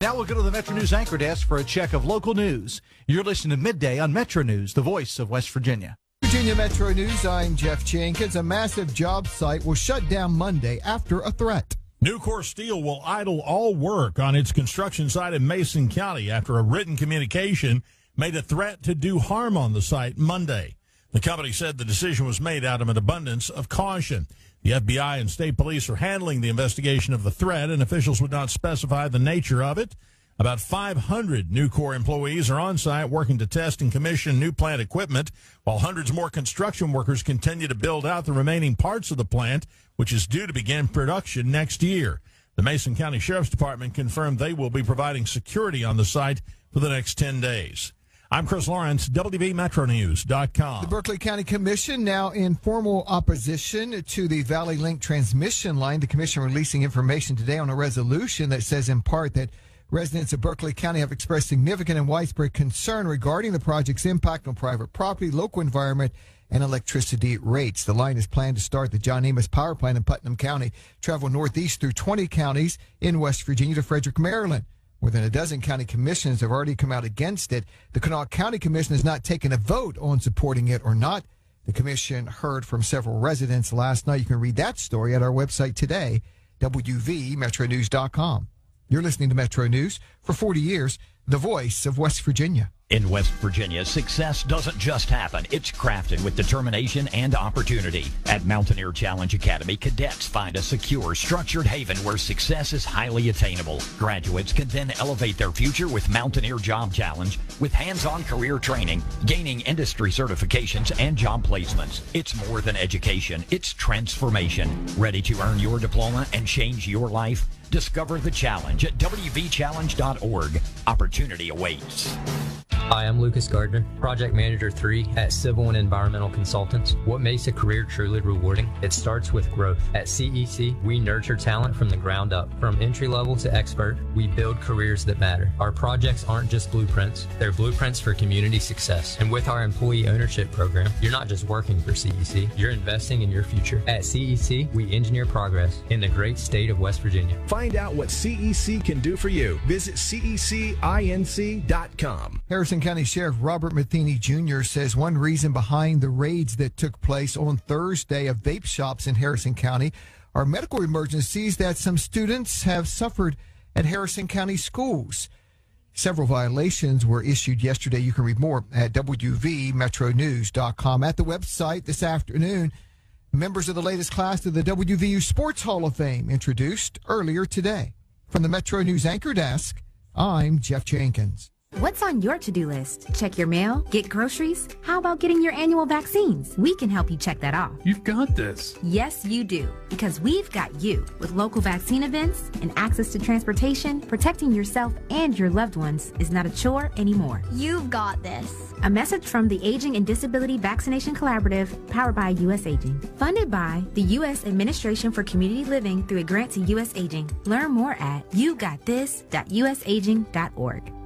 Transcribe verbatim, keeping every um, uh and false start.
Now we'll go to the Metro News Anchor Desk for a check of local news. You're listening to Midday on Metro News, the voice of West Virginia. Virginia Metro News, I'm Jeff Jenkins. A massive job site will shut down Monday after a threat. Nucor Steel will idle all work on its construction site in Mason County after a written communication made a threat to do harm on the site Monday. The company said the decision was made out of an abundance of caution. The F B I and state police are handling the investigation of the threat, and officials would not specify the nature of it. About five hundred Nucor employees are on site working to test and commission new plant equipment, while hundreds more construction workers continue to build out the remaining parts of the plant, which is due to begin production next year. The Mason County Sheriff's Department confirmed they will be providing security on the site for the next ten days. I'm Chris Lawrence, W V Metro News dot com. The Berkeley County Commission now in formal opposition to the Valley Link transmission line. The commission releasing information today on a resolution that says in part that residents of Berkeley County have expressed significant and widespread concern regarding the project's impact on private property, local environment, and electricity rates. The line is planned to start the John Amos Power Plant in Putnam County, travel northeast through twenty counties in West Virginia to Frederick, Maryland. More than a dozen county commissions have already come out against it. The Kanawha County Commission has not taken a vote on supporting it or not. The commission heard from several residents last night. You can read that story at our website today, W V Metro News dot com. You're listening to Metro News for forty years, the voice of West Virginia. In West Virginia, success doesn't just happen. It's crafted with determination and opportunity. At Mountaineer Challenge Academy, cadets find a secure, structured haven where success is highly attainable. Graduates can then elevate their future with Mountaineer Job Challenge with hands-on career training, gaining industry certifications, and job placements. It's more than education. It's transformation. Ready to earn your diploma and change your life? Discover the challenge at W V challenge dot org. Opportunity awaits. Hi, I'm Lucas Gardner, Project Manager three at Civil and Environmental Consultants. What makes a career truly rewarding? It starts with growth. At C E C, we nurture talent from the ground up. From entry level to expert, we build careers that matter. Our projects aren't just blueprints, they're blueprints for community success. And with our employee ownership program, you're not just working for C E C, you're investing in your future. At C E C, we engineer progress in the great state of West Virginia. Find out what C E C can do for you. Visit C E C inc dot com. Harrison County Sheriff Robert Matheny Junior says one reason behind the raids that took place on Thursday of vape shops in Harrison County are medical emergencies that some students have suffered at Harrison County schools. Several violations were issued yesterday. You can read more at W V Metro News dot com. At the website this afternoon, members of the latest class of the W V U Sports Hall of Fame introduced earlier today. From the Metro News Anchor Desk, I'm Jeff Jenkins. What's on your to-do list? Check your mail? Get groceries? How about getting your annual vaccines? We can help you check that off. You've got this. Yes, you do. Because we've got you. With local vaccine events and access to transportation, protecting yourself and your loved ones is not a chore anymore. You've got this. A message from the Aging and Disability Vaccination Collaborative, powered by U S Aging. Funded by the U S Administration for Community Living through a grant to U S Aging. Learn more at you got this dot U S aging dot org.